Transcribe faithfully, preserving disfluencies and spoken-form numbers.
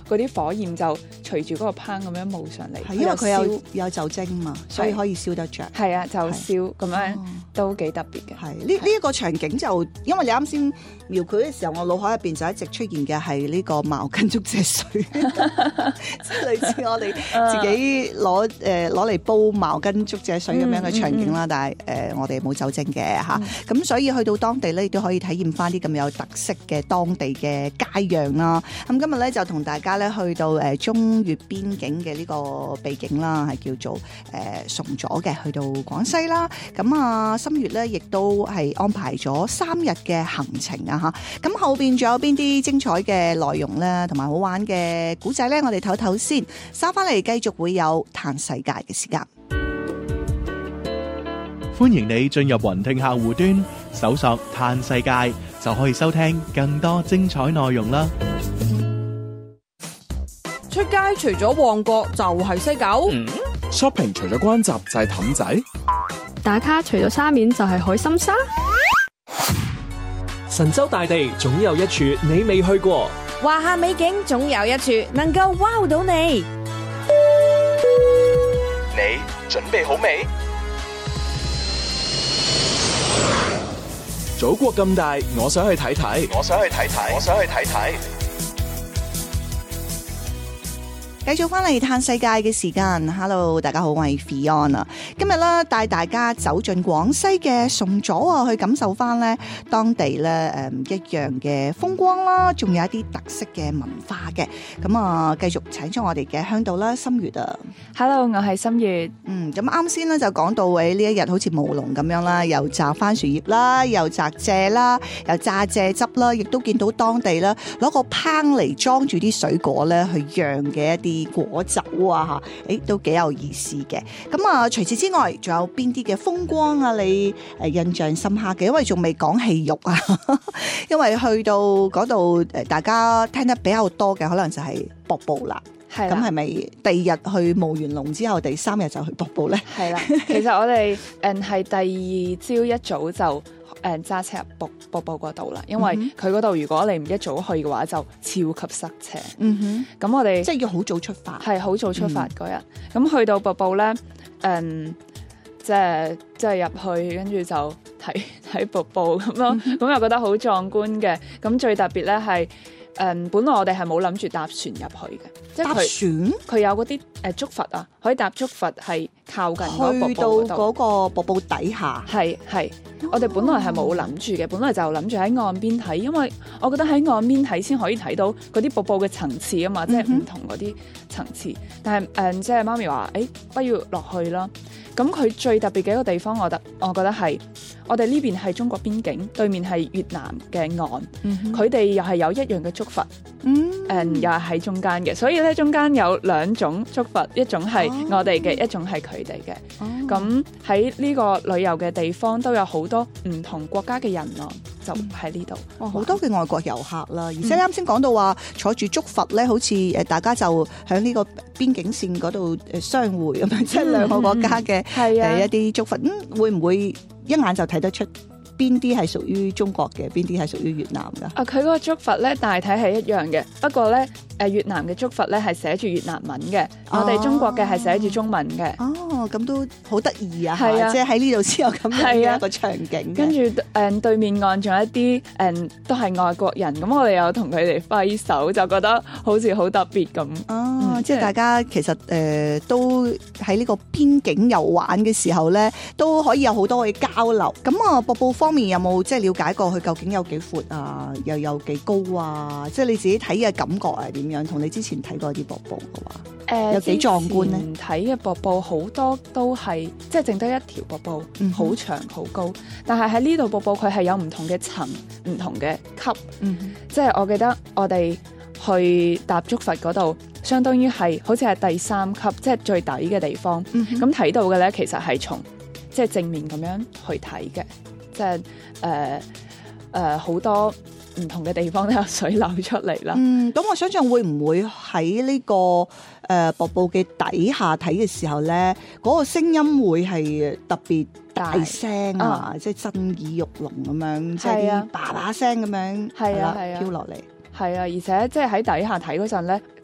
嗰啲火焰就隨住嗰個烹咁樣冒上嚟， 係因為佢有有酒精嘛，所以可以燒得着。 係啊，就燒咁樣、哦、都幾特別嘅。 係呢呢一個場景就因為你啱先描繪嘅時候，我腦海入邊就一直出現嘅係呢個茅根竹蔗水，即係類似我哋自己攞誒攞嚟煲茅根竹蔗水咁樣嘅場景啦。嗯嗯、但係誒、呃、我哋冇酒精嘅嚇，咁、嗯、所以去到當地咧，亦都可以體驗翻啲咁有特色嘅當地嘅街樣啦。咁今日咧就同大家咧去到誒中越邊境嘅呢個秘境啦，係叫做誒崇左嘅，去到廣西啦。咁啊，心月咧亦都係安排咗三日嘅行程啊嚇。咁後邊仲有邊啲精彩嘅內容咧，同埋好玩嘅古仔咧，我哋唞唞先，收翻嚟繼續會有嘆世界嘅時間。 歡迎你進入雲聽客戶端，搜索嘆世界，就可以收聽更多精彩內容啦。 出街除咗旺角就係西九、 嗯、shopping 除咗關閘就係氹仔， 打卡除咗沙面就係海心沙， 神州大地總有一處你未去過， 華夏美景總有一處能夠 wow 到你。 你準備好未？祖國咁大，我想去睇睇，我想去睇睇，我想去睇睇。 繼續翻嚟嘆世界嘅時間 ，Hello， 大家好，我係 Fiona。今日咧帶大家走進廣西嘅崇左啊，去感受翻咧當地咧誒唔一樣嘅風光啦，仲有一啲特色嘅文化嘅。咁啊，繼續請出我哋嘅嚮導啦，心月啊。 Hello， 我係心月。 嗯，咁啱先咧就講到喺呢一日好似舞龍咁樣啦，又摘番薯葉啦，又摘蔗啦，又榨蔗汁啦，亦都見到當地咧攞個烹嚟裝住啲水果咧去釀嘅一啲果酒啊嚇，誒都幾有意思嘅。咁啊，除此之外，仲有邊啲嘅風光啊？你誒印象深刻嘅？因為仲未講戲肉啊，因為去到嗰度誒，大家聽得比較多嘅可能就係瀑布啦。係，咁係咪第二日去舞完龍之後，第三日就去瀑布咧？ 係啦，其實我哋誒係第二朝一早就誒揸車入瀑瀑布嗰度啦，因為佢嗰度如果你唔一早去嘅話，就超級塞車。嗯哼，咁我哋即係要好早出發， 係好早出發嗰日。咁、嗯、去到瀑布咧，誒、嗯，即係即係入去，跟住就睇睇瀑布咁咯。咁、嗯、又覺得好壯觀嘅。咁最特別咧係。誒、嗯，本來我哋係冇諗住搭船入去嘅，即係搭船佢有嗰啲誒竹筏啊，可以搭竹筏係靠近嗰個瀑布嗰度，去到嗰個瀑布底下。 係係，哦、我哋本來係冇諗住嘅，本來就諗住喺岸邊睇，因為我覺得喺岸邊睇先可以睇到嗰啲瀑布嘅層次啊嘛，嗯、即係唔同嗰啲層次。但係誒、嗯，即係媽咪話，誒、欸，不如落去啦。咁佢最特別嘅一個地方，我覺得，我覺得係我哋呢邊係中國邊境，對面係越南嘅岸，佢哋、嗯、又係有一樣嘅竹筏，誒、嗯嗯、又係喺中間嘅，所以咧中間有兩種竹筏，一種係我哋嘅，哦、一種係佢哋嘅。咁喺呢個旅遊嘅地方都有好多唔同國家嘅人咯，就喺呢度。 哇，好多嘅外國遊客啦，而且你啱先講到話坐住竹筏咧，好似誒大家就喺呢個邊境線嗰度誒相會咁樣，即係兩個國家嘅。係啊，一啲竹筏，嗯，會唔會一眼就睇得出邊啲係屬於中國嘅，邊啲係屬於越南噶？ 啊，佢嗰個竹筏咧大體係一樣嘅，不過咧誒越南嘅竹筏咧係寫住越南文嘅，哦、我哋中國嘅係寫住中文嘅。 哦，咁都好得意啊！係啊，即係喺呢度先有咁樣嘅一個場景。跟住誒對面岸仲有一啲誒、嗯、都係外國人，咁我哋有同佢哋揮手，就覺得好似好特別咁。 哦，嗯、即係大家其實誒、呃、都喺呢個邊境遊玩嘅時候咧，都可以有好多嘅交流。咁啊，瀑布方面有冇即係了解過佢究竟有幾闊啊，又有幾高啊？即係你自己睇嘅感覺係點樣？同你之前睇過啲瀑布嘅話，誒、呃、有幾壯觀咧？ 睇嘅瀑布好多都係即係淨得一條瀑布，好、嗯、長好高。但係喺呢度瀑布佢係有唔同嘅層、唔同嘅級。嗯、即係我記得我哋去搭竹筏嗰度，相當於係好似係第三級，即係最底嘅地方。咁睇、嗯、到嘅咧，其實係從即係正面咁樣去睇嘅。即係誒誒好多唔同嘅地方都有水流出嚟啦。嗯， 咁我想象會唔會喺呢、這個誒、呃、瀑布嘅底下睇嘅時候咧，嗰、那個聲音會係特別大聲啊，即係震耳欲聾咁樣，即係啲叭叭聲咁樣係啦飄落嚟。 係啊，而且即係喺底下睇嗰陣咧，